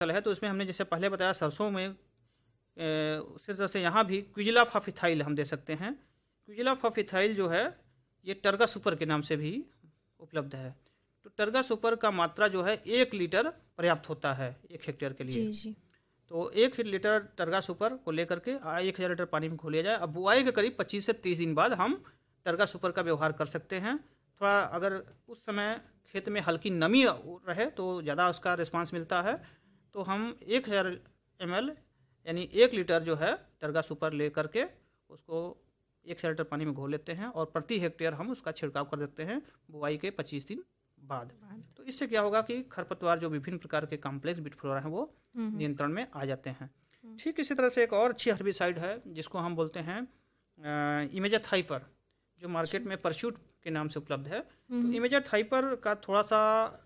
है तो इसमें हमने जैसे पहले बताया सरसों में उसी तरह से यहाँ भी क्विजिलाफाफिथाइल हम दे सकते हैं। क्विजिलाफाफिथाइल जो है ये टर्गा सुपर के नाम से भी उपलब्ध है। तो टर्गा सुपर का मात्रा जो है 1 लीटर पर्याप्त होता है 1 हेक्टेयर के लिए। जी। तो 1 लीटर टर्गा सुपर को लेकर के 1000 लीटर पानी में घोल लिया जाए। अब बुआई के करीब 25 से 30 दिन बाद हम टर्गा सुपर का व्यवहार कर सकते हैं। थोड़ा अगर उस समय खेत में हल्की नमी रहे तो ज़्यादा उसका रिस्पांस मिलता है। तो हम 1000 ml यानी 1 लीटर जो है टर्गा सुपर ले करके उसको 1000 लीटर पानी में घोल लेते हैं और प्रति हेक्टेयर हम उसका छिड़काव कर देते हैं बुआई के 25 दिन बाद। तो इससे क्या होगा कि खरपतवार जो विभिन्न प्रकार के कॉम्प्लेक्स बीट फ्लोरा हैं वो नियंत्रण में आ जाते हैं। ठीक इसी तरह से एक और अच्छी हर्बिसाइड है जिसको हम बोलते हैं इमेजाथाइपर, जो मार्केट में परस्यूट के नाम से उपलब्ध है। तो इमेजाथाइपर का थोड़ा सा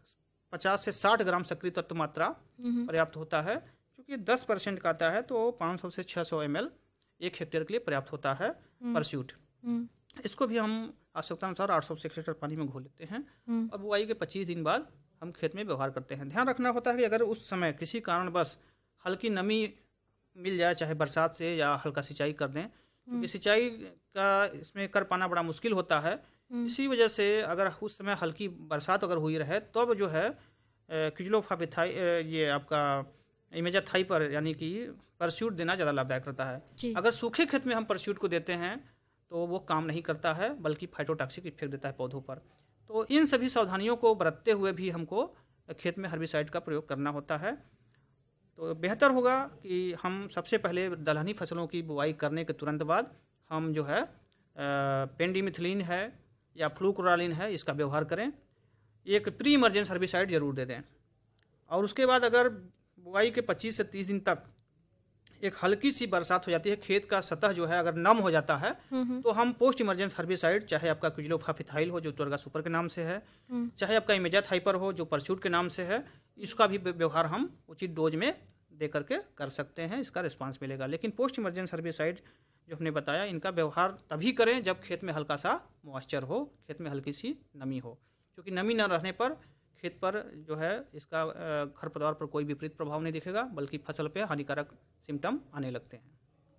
50 से 60 ग्राम सक्रिय तत्व मात्रा पर्याप्त होता है। क्योंकि 10% का आता है तो 500 से 600 ml 1 हेक्टेयर के लिए पर्याप्त होता है परस्यूट। इसको भी हम आवश्यकता अनुसार 800 से 1 लीटर पानी में घोल लेते हैं और बुआई के 25 दिन बाद हम खेत में व्यवहार करते हैं। ध्यान रखना होता है कि अगर उस समय किसी कारणवश हल्की नमी मिल जाए, चाहे बरसात से या हल्का सिंचाई कर दें, क्योंकि सिंचाई का इसमें कर पाना बड़ा मुश्किल होता है। इसी वजह से अगर उस समय हल्की बरसात अगर हुई रहे तब जो है क्विजिलाफाफिथाइल ये आपका इमेजाथाइपर यानी कि परस्यूट देना ज़्यादा लाभदायक रहता है। अगर सूखे खेत में हम परस्यूट को देते हैं तो वो काम नहीं करता है बल्कि फाइटोटॉक्सिक इफेक्ट देता है पौधों पर। तो इन सभी सावधानियों को बरतते हुए भी हमको खेत में हर्बिसाइड का प्रयोग करना होता है। तो बेहतर होगा कि हम सबसे पहले दलहनी फसलों की बुआई करने के तुरंत बाद हम जो है पेंडिमिथिलीन है या फ्लूक्लोरालिन है इसका व्यवहार करें। एक प्री इमरजेंस हर्बिसाइड जरूर दे दें और उसके बाद अगर बुआई के 25 से 30 दिन तक एक हल्की सी बरसात हो जाती है, खेत का सतह जो है अगर नम हो जाता है तो हम पोस्ट इमरजेंस हर्बिसाइड, चाहे आपका क्विजिलाफाफिथाइल हो जो टर्गा सुपर के नाम से है, चाहे आपका इमेजाथाइपर हो जो परस्यूट के नाम से है, इसका भी व्यवहार हम उचित डोज में दे करके कर सकते हैं। इसका रिस्पांस मिलेगा। लेकिन पोस्ट इमरजेंस हर्बिसाइड जो हमने बताया इनका व्यवहार तभी करें जब खेत में हल्का सा मॉइस्चर हो, खेत में हल्की सी नमी हो। क्योंकि नमी न रहने पर खेत पर जो है इसका खरपतवार पर कोई विपरीत प्रभाव नहीं दिखेगा बल्कि फसल पे हानिकारक सिम्टम आने लगते हैं।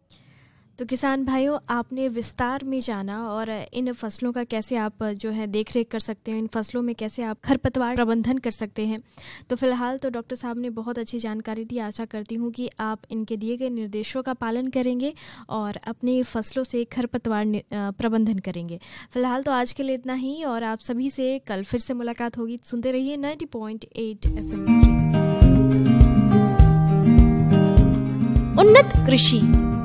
तो किसान भाइयों, आपने विस्तार में जाना और इन फसलों का कैसे आप जो है देख रेख कर सकते हैं, इन फसलों में कैसे आप खरपतवार प्रबंधन कर सकते हैं। तो फिलहाल तो डॉक्टर साहब ने बहुत अच्छी जानकारी दी। आशा करती हूँ कि आप इनके दिए गए निर्देशों का पालन करेंगे और अपनी फसलों से खरपतवार प्रबंधन करेंगे। फिलहाल तो आज के लिए इतना ही और आप सभी से कल फिर से मुलाकात होगी। सुनते रहिए 90.8 FM। उन्नत कृषि।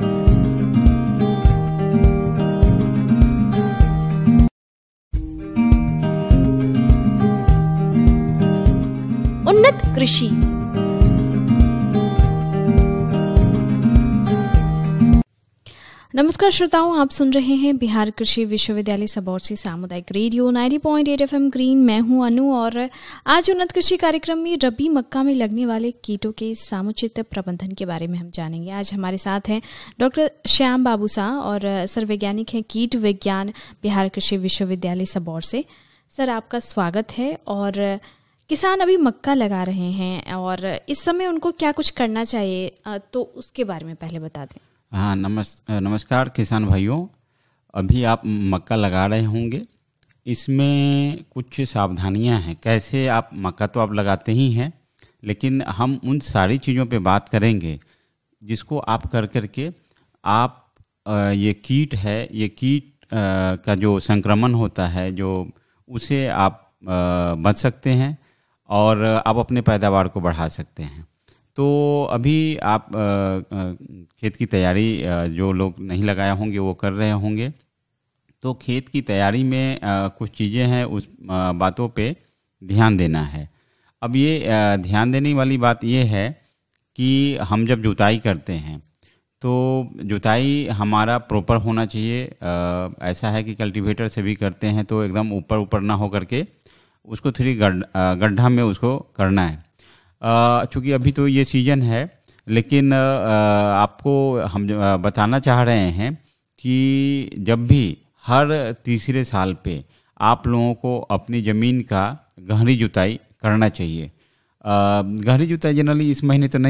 उन्नत कृषि। नमस्कार श्रोताओं, आप सुन रहे हैं बिहार कृषि विश्वविद्यालय सबौर से सामुदायिक रेडियो 90.8 FM ग्रीन। मैं हूं अनु और आज उन्नत कृषि कार्यक्रम में रबी मक्का में लगने वाले कीटों के समुचित प्रबंधन के बारे में हम जानेंगे। आज हमारे साथ हैं डॉक्टर श्याम बाबू शाह और सर वैज्ञानिक हैं कीट विज्ञान बिहार कृषि विश्वविद्यालय सबौर से। सर, आपका स्वागत है। और किसान अभी मक्का लगा रहे हैं और इस समय उनको क्या कुछ करना चाहिए, तो उसके बारे में पहले बता दें। हाँ, नमस्कार किसान भाइयों। अभी आप मक्का लगा रहे होंगे, इसमें कुछ सावधानियां हैं। कैसे आप मक्का तो आप लगाते ही हैं, लेकिन हम उन सारी चीज़ों पे बात करेंगे जिसको आप कर करके आप ये कीट है, ये कीट का जो संक्रमण होता है जो उसे आप बच सकते हैं और आप अपने पैदावार को बढ़ा सकते हैं। तो अभी आप खेत की तैयारी जो लोग नहीं लगाया होंगे वो कर रहे होंगे। तो खेत की तैयारी में कुछ चीज़ें हैं, उस बातों पे ध्यान देना है। अब ये ध्यान देने वाली बात ये है कि हम जब जुताई करते हैं तो जुताई हमारा प्रॉपर होना चाहिए। ऐसा है कि कल्टीवेटर से भी करते हैं तो एकदम ऊपर ऊपर ना हो करके उसको थोड़ी गड्ढा में उसको करना है। चूँकि अभी तो ये सीजन है, लेकिन आपको हम बताना चाह रहे हैं कि जब भी हर तीसरे साल पे आप लोगों को अपनी ज़मीन का गहरी जुताई करना चाहिए। गहरी जुताई जनरली इस महीने तो नहीं